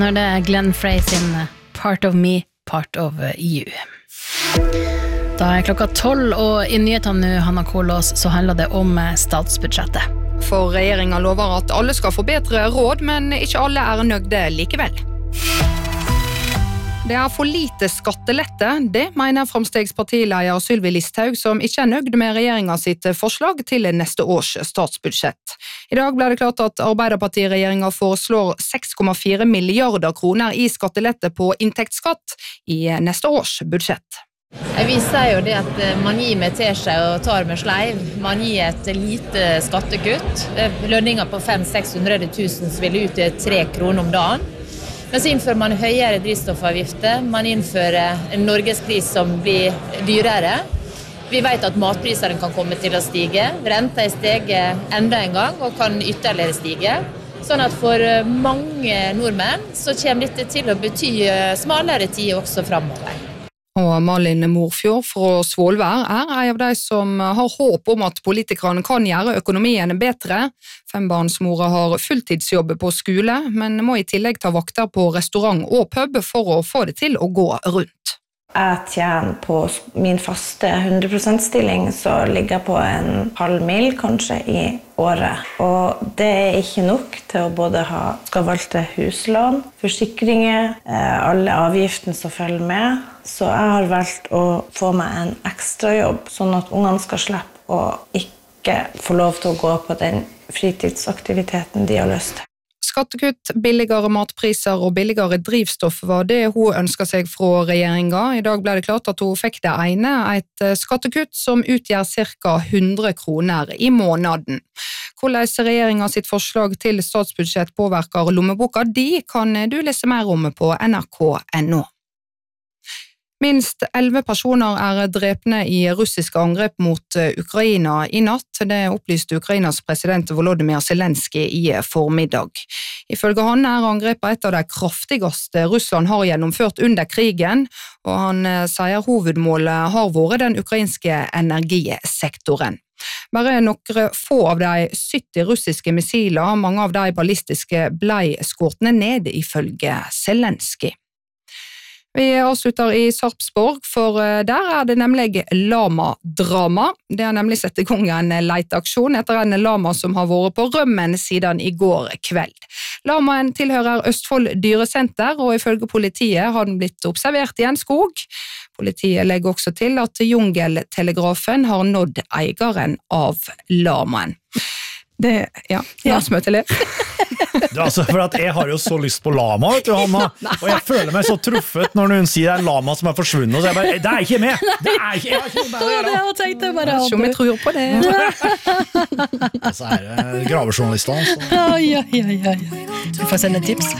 Når det Glenn Frey sin Part of Me, Part of You. Da klokka 12, og i nyhetene nå, Hanna Kolås, så handler det om statsbudsjettet. For regjeringen lover at alle skal få bedre råd, men ikke alle nøgde likevel. Det for lite skattelette, det mener Fremskrittspartileder Sylvi Listhaug, som ikke nøgd med regjeringen sitt forslag til neste års statsbudsjett. I dag ble det klart at Arbeiderpartiregjeringen foreslår 6,4 milliarder kroner i skattelette på inntektsskatt i neste års budsjett. Vi sier jo det at man gir med teskje og tar med sleiv. Man gir et lite skattekutt. Lønninger på 500 000-600 000 vil ut til 3 kroner om dagen. Men så innfører man høyere drivstoffavgifter, man innfører en norgeskris som blir dyrere. Vi vet at matprisene kan komme til å stige, renta steget enda en gang og kan ytterligere stige. Sånn at for mange nordmenn så kommer dette til å bety smalere tid også fremover. Og Malin Morfjord fra Svolvær en av de som har håp om at politikerne kan gjøre økonomien bedre. Fembarnsmora har fulltidsjobb på skole, men må i tillegg ta vakter på restaurant og pub for å få det til å gå rundt. Jeg tjener på min faste 100% stilling, så ligger jeg på en halv mil kanskje i året. Og det ikke nok til å både skal valgte huslån, forsikringer, alle avgiftene som følger med. Så jeg har valgt å få meg en ekstra jobb, sånn at ungene skal slippe å ikke få lov til å gå på den fritidsaktiviteten de har lyst til. Skattekutt, billigere matpriser og billigere drivstoff var det hun ønsket seg fra regjeringen. I dag ble det klart at hun fikk det ene, et skattekutt som utgjør ca. 100 kroner i måneden. Hvordan regjeringen sitt forslag til statsbudsjett påvirker lommeboka, de kan du lese mer om på nrk.no. Minst 11 personer drepne i russiske angrep mot Ukraina i natt. Det opplyste Ukrainas president Volodymyr Zelensky i formiddag. Ifølge han angrepet et av de kraftigste Russland har gjennomført under krigen, og han sier hovedmålet har vært den ukrainske energisektoren. Bare noen få av de 70 russiske missiler, mange av de ballistiske, ble skåret ned ifølge Zelensky. Vi avslutter i Sarpsborg, for der det nemlig lama-drama. Det har nemlig sett i gang en leiteaksjon etter en lama som har vært på rømmen siden i går kveld. Lamaen tilhører Østfold dyresenter, og ifølge politiet har den blitt observert i en skog. Politiet legger også til at jungeltelegrafen har nådd eieren av lamaen. La oss møte litt. Altså, for at jeg har jo så lyst på lama, vet du, Hanna, og jeg føler meg så truffet når noen sier det en lama som forsvunnet, og så jeg bare, det ikke med, det ikke, jeg har ikke noe med å gjøre. Det har tenkt jeg bare om jeg tror på det. Så det gravejournalister. Ja. Du får sende tips.